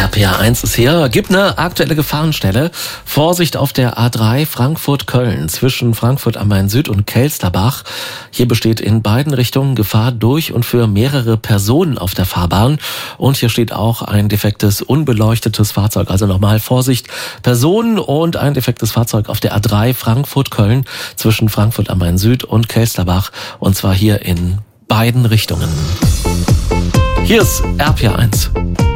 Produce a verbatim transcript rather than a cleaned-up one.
R P R eins ist hier. Gibt eine aktuelle Gefahrenstelle. Vorsicht auf der A drei Frankfurt-Köln zwischen Frankfurt am Main Süd und Kelsterbach. Hier besteht in beiden Richtungen Gefahr durch und für mehrere Personen auf der Fahrbahn. Und hier steht auch ein defektes, unbeleuchtetes Fahrzeug. Also nochmal Vorsicht, Personen und ein defektes Fahrzeug auf der A drei Frankfurt-Köln zwischen Frankfurt am Main Süd und Kelsterbach. Und zwar hier in beiden Richtungen. Hier ist R P R eins.